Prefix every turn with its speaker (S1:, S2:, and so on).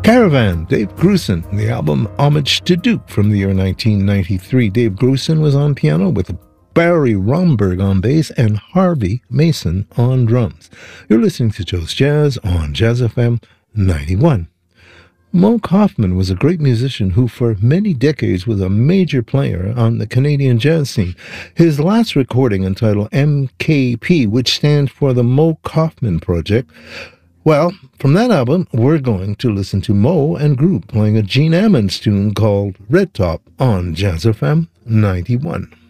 S1: Caravan, Dave Grusin, the album Homage to Duke from the year 1993. Dave Grusin was on piano with Barry Romberg on bass and Harvey Mason on drums. You're listening to Joe's Jazz on Jazz FM 91. Moe Koffman was a great musician who for many decades was a major player on the Canadian jazz scene. His last recording, entitled MKP, which stands for the Moe Koffman Project, well, from that album, we're going to listen to Moe and group playing a Gene Ammons tune called Red Top on Jazz FM 91.